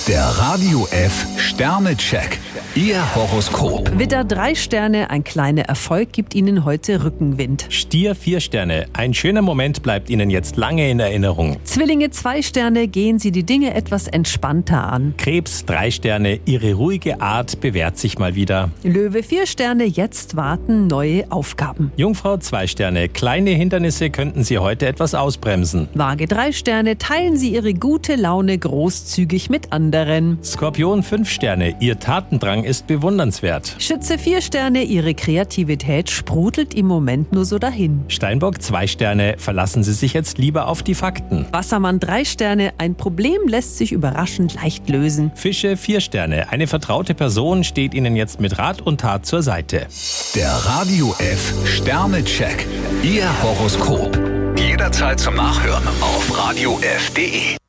Der Radio F Sternecheck. Ihr Horoskop. Widder 3 Sterne, ein kleiner Erfolg gibt Ihnen heute Rückenwind. Stier 4 Sterne, ein schöner Moment bleibt Ihnen jetzt lange in Erinnerung. Zwillinge 2 Sterne, gehen Sie die Dinge etwas entspannter an. Krebs 3 Sterne, Ihre ruhige Art bewährt sich mal wieder. Löwe 4 Sterne, jetzt warten neue Aufgaben. Jungfrau 2 Sterne, kleine Hindernisse könnten Sie heute etwas ausbremsen. Waage 3 Sterne, teilen Sie Ihre gute Laune großzügig mit anderen. Skorpion 5 Sterne, Ihr Tatendrang ist bewundernswert. Schütze 4 Sterne, Ihre Kreativität sprudelt im Moment nur so dahin. Steinbock 2 Sterne, verlassen Sie sich jetzt lieber auf die Fakten. Wassermann 3 Sterne, ein Problem lässt sich überraschend leicht lösen. Fische 4 Sterne, eine vertraute Person steht Ihnen jetzt mit Rat und Tat zur Seite. Der Radio F Sternecheck. Ihr Horoskop. Jederzeit zum Nachhören auf radiof.de.